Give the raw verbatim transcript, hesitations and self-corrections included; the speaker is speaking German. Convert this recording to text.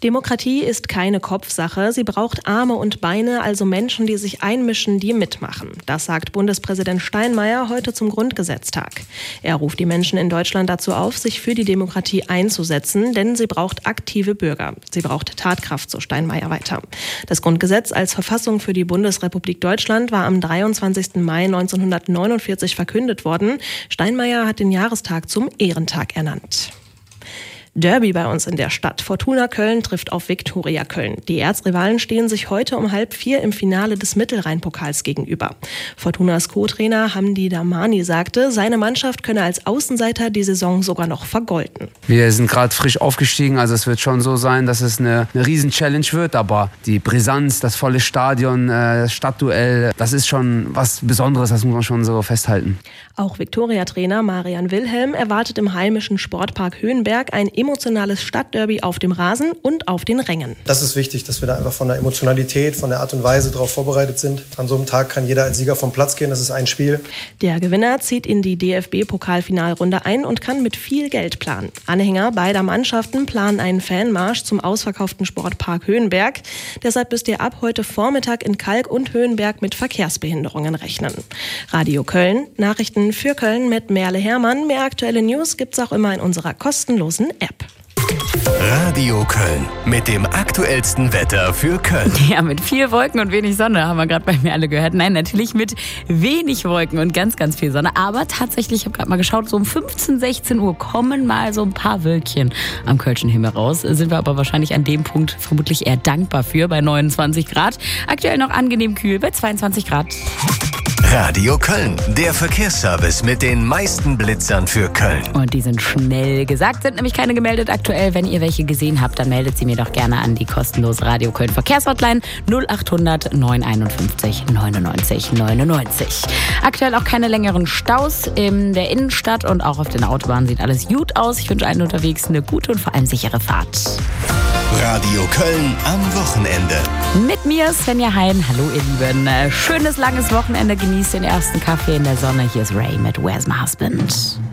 Demokratie ist keine Kopfsache. Sie braucht Arme und Beine, also Menschen, die sich einmischen, die mitmachen. Das sagt Bundespräsident Steinmeier heute zum Grundgesetztag. Er ruft die Menschen in Deutschland dazu auf, sich für die Demokratie einzusetzen, denn sie braucht aktive Bürger. Sie braucht Tatkraft, so Steinmeier weiter. Das Grundgesetz als Verfassung für die Bundesrepublik Deutschland war am dreiundzwanzigsten Mai neunzehnhundertneunundvierzig verkündet worden. Steinmeier hat den Jahrestag zum Ehrentag ernannt. Derby bei uns in der Stadt. Fortuna Köln trifft auf Viktoria Köln. Die Erzrivalen stehen sich heute um halb vier im Finale des Mittelrhein-Pokals gegenüber. Fortunas Co-Trainer Hamdi Damani sagte, seine Mannschaft könne als Außenseiter die Saison sogar noch vergolden. Wir sind gerade frisch aufgestiegen, also es wird schon so sein, dass es eine, eine Riesen-Challenge wird. Aber die Brisanz, das volle Stadion, äh, das Stadtduell, das ist schon was Besonderes, das muss man schon so festhalten. Auch Viktoria-Trainer Marian Wilhelm erwartet im heimischen Sportpark Höhenberg ein emotionales Stadtderby auf dem Rasen und auf den Rängen. Das ist wichtig, dass wir da einfach von der Emotionalität, von der Art und Weise darauf vorbereitet sind. An so einem Tag kann jeder als Sieger vom Platz gehen, das ist ein Spiel. Der Gewinner zieht in die D F B-Pokalfinalrunde ein und kann mit viel Geld planen. Anhänger beider Mannschaften planen einen Fanmarsch zum ausverkauften Sportpark Höhenberg. Deshalb müsst ihr ab heute Vormittag in Kalk und Höhenberg mit Verkehrsbehinderungen rechnen. Radio Köln, Nachrichten für Köln mit Merle Hermann. Mehr aktuelle News gibt's auch immer in unserer kostenlosen App. Radio Köln mit dem aktuellsten Wetter für Köln. Ja, mit viel Wolken und wenig Sonne, haben wir gerade bei mir alle gehört. Nein, natürlich mit wenig Wolken und ganz, ganz viel Sonne. Aber tatsächlich, ich habe gerade mal geschaut, so um fünfzehn, sechzehn Uhr kommen mal so ein paar Wölkchen am Kölschen Himmel raus. Sind wir aber wahrscheinlich an dem Punkt vermutlich eher dankbar für, bei neunundzwanzig Grad. Aktuell noch angenehm kühl bei zweiundzwanzig Grad. Radio Köln, der Verkehrsservice mit den meisten Blitzern für Köln. Und die sind schnell gesagt, sind nämlich keine gemeldet aktuell. Wenn ihr welche gesehen habt, dann meldet sie mir doch gerne an die kostenlose Radio Köln Verkehrshotline null acht hundert neunhunderteinundfünfzig neunundneunzig neunundneunzig. Aktuell auch keine längeren Staus in der Innenstadt und auch auf den Autobahnen sieht alles gut aus. Ich wünsche allen unterwegs eine gute und vor allem sichere Fahrt. Radio Köln am Wochenende. Mit mir Svenja Hein. Hallo ihr Lieben. Schönes langes Wochenende. Genießt den ersten Kaffee in der Sonne. Hier ist Ray mit Where's My Husband.